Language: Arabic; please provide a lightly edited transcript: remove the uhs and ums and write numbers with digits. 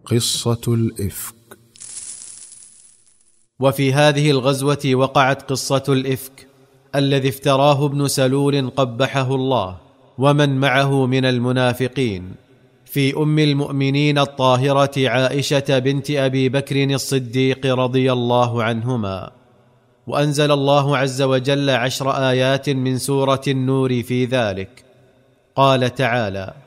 قصة الإفك. وفي هذه الغزوة وقعت قصة الإفك الذي افتراه ابن سلول قبحه الله ومن معه من المنافقين في أم المؤمنين الطاهرة عائشة بنت أبي بكر الصديق رضي الله عنهما. وأنزل الله عز وجل 10 آيات من سورة النور في ذلك. قال تعالى: